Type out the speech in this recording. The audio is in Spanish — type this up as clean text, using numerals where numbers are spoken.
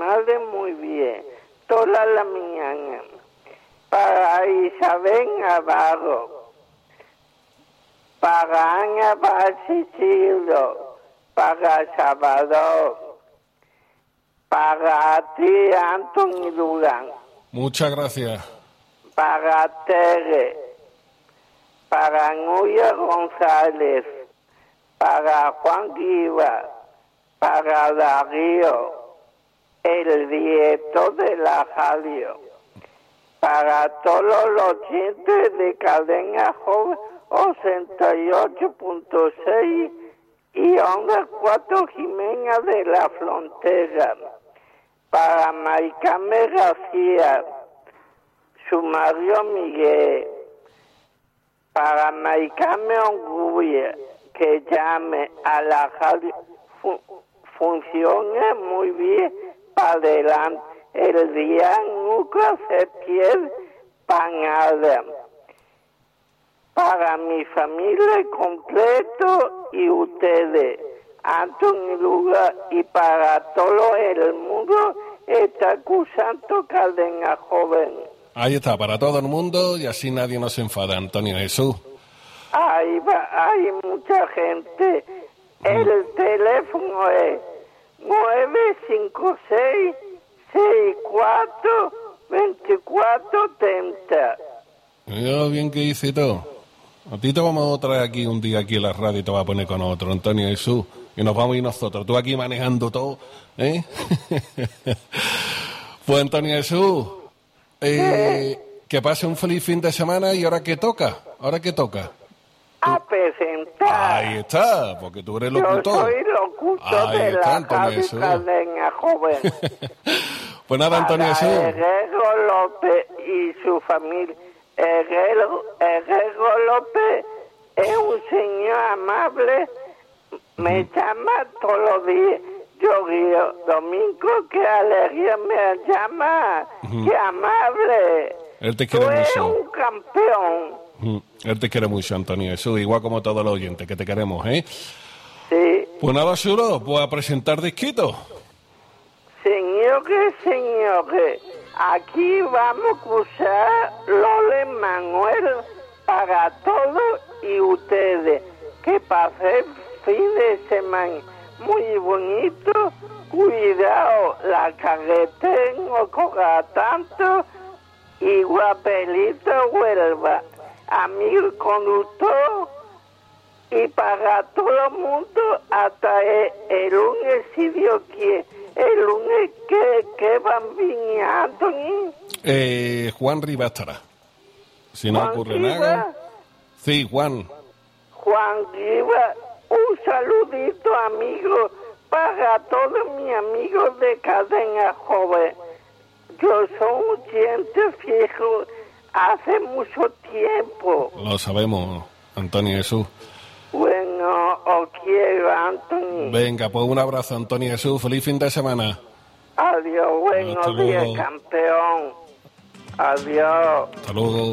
madre muy bien, toda la mañana. Para Isabel Navarro, para Ana Basicillo, para Salvador, para ti, Antonio Durán. Muchas gracias. Para Tere, para Nuria González, para Juan Guiva, para Darío, el director de la radio, para todos los oyentes de Cadena Joven 88.6 y Onda 4 Jimena de la Frontera, para Maricame García, su marido Miguel, para Maricame Onguya, que llame a la radio, funciona muy bien para adelante. El día nunca se pierde para nada. Para mi familia completo y ustedes, Antonio Luga, y para todo el mundo, está escuchando Cadena Joven. Ahí está, para todo el mundo, y así nadie nos enfada, Antonio Jesús. Hay mucha gente. El teléfono es 956-64-2430. Mira bien que dice todo. A ti te vamos a traer aquí un día aquí en la radio y te vas a poner con otro, Antonio Jesús. Y nos vamos a ir nosotros. Tú aquí manejando todo, ¿eh? Pues Antonio Jesús, que pase un feliz fin de semana. ¿Y ahora qué toca? A presentar. Ahí está, porque tú eres locutor. Yo soy locutor de la radio Cadena Joven. Pues nada, Antonio Jesús. Herrero López y su familia. Herrero López es un señor amable. Me llama todos los días. Yo digo, Domingo, qué alegría me llama. Qué amable. Él te quiere Tú eres mucho. un campeón. Él te quiere mucho, Antonio Jesús, igual como todos los oyentes que te queremos, ¿eh? Sí. Pues nada, chulo, pues a presentar disquito. Señores, aquí vamos a escuchar Lole Manuel para todos y ustedes. Que pasen fin de semana muy bonito. Cuidado, la carretera no corra tanto y guapelito vuelva. Amigo conductor, y para todo el mundo hasta el lunes, si Dios quiere. El lunes que van bien, Anthony. Juan Rivas estará. Si no Juan ocurre Rivas. nada. Sí, Juan Rivas, un saludito, amigo, para todos mis amigos de Cadena Joven. Yo soy un oyente fijo hace mucho tiempo. Lo sabemos, Antonio Jesús. Bueno, os quiero, Anthony. Venga, pues un abrazo, Antonio Jesús. Feliz fin de semana. Adiós, buenos Hasta días, luego. campeón. Adiós. Hasta luego.